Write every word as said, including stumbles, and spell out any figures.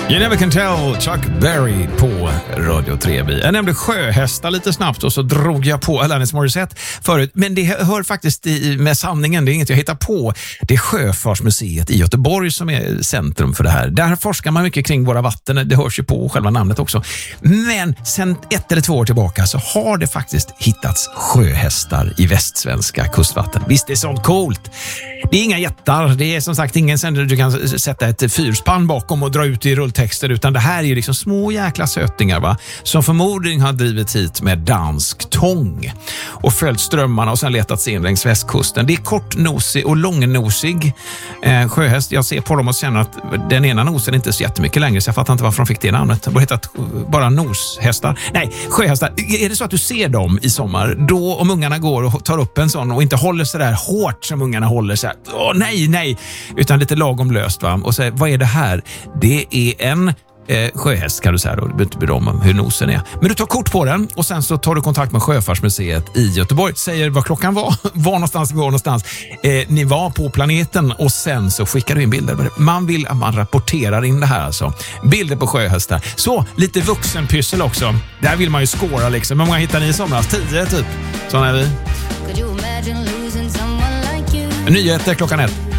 You never can tell, Chuck Berry på Radio tre B. Jag nämnde sjöhästar lite snabbt och så drog jag på Alanis Morissette förut. Men det hör faktiskt i, med sanningen, det är inget jag hittar på. Det är Sjöfartsmuseet i Göteborg som är centrum för det här. Där forskar man mycket kring våra vatten, det hörs ju på själva namnet också. Men sen ett eller två år tillbaka så har det faktiskt hittats sjöhästar i västsvenska kustvatten. Visst, det är sånt coolt. Det är inga jättar, det är som sagt ingen sändare du kan sätta ett fyrspann bakom och dra ut i rulltexter, utan det här är ju liksom små jäkla sötingar, va, som förmodligen har drivit hit med dansk tång och följt strömmarna och sen letat sig in längs västkusten. Det är kortnosig och långnosig eh, sjöhäst. Jag ser på dem och känner att den ena nosen inte är så jättemycket längre, så jag fattar inte varför de fick det namnet. De har hittat bara noshästar. Nej, sjöhästar. Är det så att du ser dem i sommar, då om ungarna går och tar upp en sån och inte håller så där hårt som ungarna håller så här, åh nej, nej, utan lite lagom löst, va? Och säger, vad är det här? Det är en eh, sjöhäst, kan du säga då. Du behöver inte bry dig om hur nosen är. Men du tar kort på den och sen så tar du kontakt med Sjöfartsmuseet i Göteborg. Säger vad klockan var, var någonstans går någonstans. Eh, ni var på planeten och sen så skickar du in bilder. Man vill att man rapporterar in det här alltså. Bilder på sjöhästar. Så, lite vuxenpyssel också. Där vill man ju skåra liksom. Hur många hittar ni i somras? Tio typ. Sådana är vi. Nyheter klockan ett.